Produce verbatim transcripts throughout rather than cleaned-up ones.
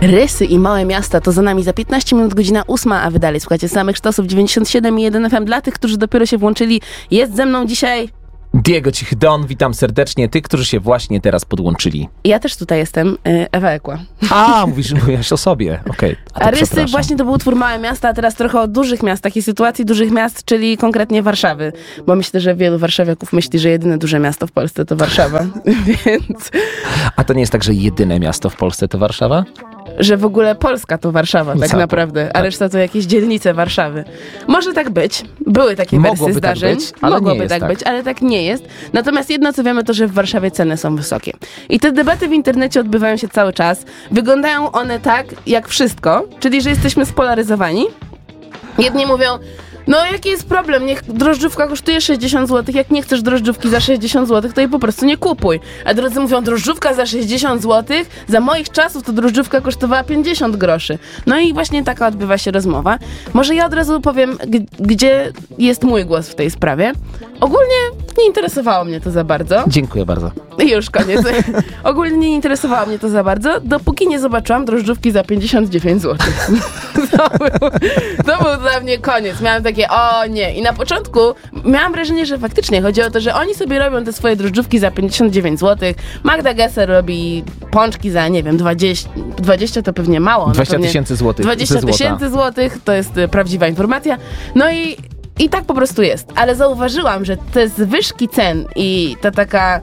Rysy i małe miasta to za nami za piętnaście minut, godzina ósma, a wy dalej słuchacie samych sztosów dziewięćdziesiąt siedem i jeden F M. Dla tych, którzy dopiero się włączyli, jest ze mną dzisiaj Diego Cichy Don, witam serdecznie tych, którzy się właśnie teraz podłączyli. Ja też tutaj jestem, Ewa Ekła. A, mówisz, mówisz o sobie, okej. Okay. A, a Rysy właśnie to był utwór Małe Miasta, a teraz trochę o dużych miastach i sytuacji dużych miast, czyli konkretnie Warszawy. Bo myślę, że wielu warszawiaków myśli, że jedyne duże miasto w Polsce to Warszawa, więc... A to nie jest tak, że jedyne miasto w Polsce to Warszawa? Że w ogóle Polska to Warszawa, tak Co? naprawdę, a tak. reszta to jakieś dzielnice Warszawy. Może tak być, były takie Mogłoby wersje zdarzeń, tak być, ale mogłoby nie jest tak, tak być, ale tak nie jest. Natomiast jedno, co wiemy, to, że w Warszawie ceny są wysokie. I te debaty w internecie odbywają się cały czas. Wyglądają one tak, jak wszystko, czyli, że jesteśmy spolaryzowani. Jedni mówią, no jaki jest problem, niech drożdżówka kosztuje sześćdziesiąt złotych, jak nie chcesz drożdżówki za sześćdziesiąt złotych, to jej po prostu nie kupuj. A drudzy mówią, drożdżówka za sześćdziesiąt złotych, za moich czasów to drożdżówka kosztowała pięćdziesiąt groszy. No i właśnie taka odbywa się rozmowa. Może ja od razu powiem, g- gdzie jest mój głos w tej sprawie. Ogólnie nie interesowało mnie to za bardzo. Dziękuję bardzo. I już koniec. Ogólnie nie interesowało mnie to za bardzo, dopóki nie zobaczyłam drożdżówki za pięćdziesiąt dziewięć złotych. To był, to był dla mnie koniec. Miałam takie, o nie. I na początku miałam wrażenie, że faktycznie chodzi o to, że oni sobie robią te swoje drożdżówki za pięćdziesiąt dziewięć złotych. Magda Gessler robi pączki za, nie wiem, dwadzieścia, dwadzieścia to pewnie mało. dwadzieścia tysięcy złotych. dwadzieścia tysięcy złotych, to jest y, prawdziwa informacja. No i I tak po prostu jest. Ale zauważyłam, że te zwyżki cen i ta taka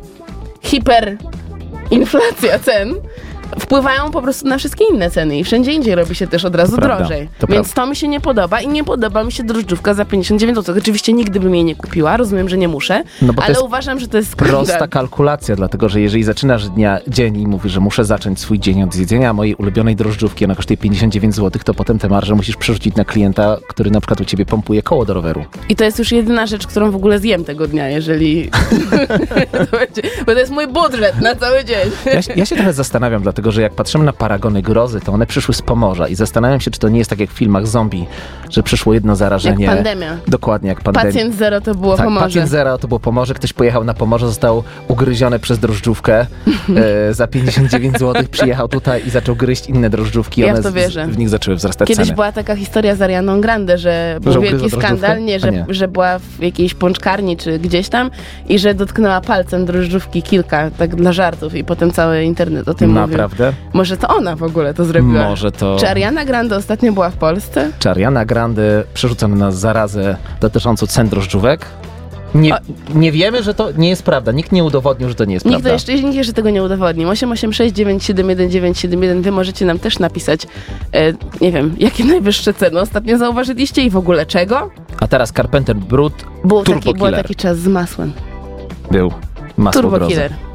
hiperinflacja cen wpływają po prostu na wszystkie inne ceny i wszędzie indziej robi się też od razu to drożej. To Więc prawda. to mi się nie podoba i nie podoba mi się drożdżówka za pięćdziesiąt dziewięć złotych. Oczywiście nigdy bym jej nie kupiła, rozumiem, że nie muszę, No bo to ale jest uważam, że to jest skandal. Prosta kalkulacja, dlatego że jeżeli zaczynasz dnia, dzień i mówisz, że muszę zacząć swój dzień od zjedzenia mojej ulubionej drożdżówki, ona kosztuje pięćdziesiąt dziewięć złotych, to potem tę marżę musisz przerzucić na klienta, który na przykład u ciebie pompuje koło do roweru. I to jest już jedyna rzecz, którą w ogóle zjem tego dnia, jeżeli... to będzie, bo to jest mój budżet na cały dzień. Ja, się- ja się trochę zastanawiam, dlatego że jak patrzymy na paragony grozy, to one przyszły z Pomorza i zastanawiam się, czy to nie jest tak jak w filmach zombie, że przyszło jedno zarażenie. Jak pandemia. Dokładnie, jak pandemia. Pacjent zero to było Tak, Pomorze. pacjent zero to było Pomorze, ktoś pojechał na Pomorze, został ugryziony przez drożdżówkę e, za pięćdziesiąt dziewięć złotych, przyjechał tutaj i zaczął gryźć inne drożdżówki, Ja w one to z- wierzę. w nich zaczęły wzrastać Kiedyś ceny. była taka historia z Arianą Grande, że był Że wielki ugryzła skandal, drożdżówkę? nie, A że, nie. że była w jakiejś pączkarni czy gdzieś tam i że dotknęła palcem drożdżówki kilka, tak dla żartów i potem cały internet o tym mówił. Naprawdę? Może to ona w ogóle to zrobiła. Może to... Czy Ariana Grande ostatnio była w Polsce? Czy Ariana Grande przerzuca na nas zarazę dotyczącą cen drożdżówek? Nie, nie wiemy, że to nie jest prawda. Nikt nie udowodnił, że to nie jest Nikt prawda. to jeszcze, nikt jeszcze tego nie udowodnił. osiem osiem sześć dziewięć siedem jeden dziewięć siedem jeden. Wy możecie nam też napisać, e, nie wiem, jakie najwyższe ceny ostatnio zauważyliście i w ogóle czego? A teraz Carpenter Brut Był Turbo taki, był Killer. taki czas z masłem. był masło Turbo grozy. Killer.